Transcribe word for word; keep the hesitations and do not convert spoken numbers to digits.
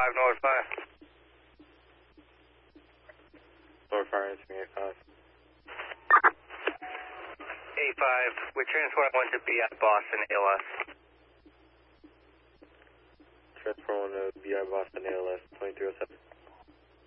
five, North five. North five, answering eight five. eight five, we're transporting one to B I Boston, A L S. Transport one to B I Boston, A L S, twenty-three oh seven.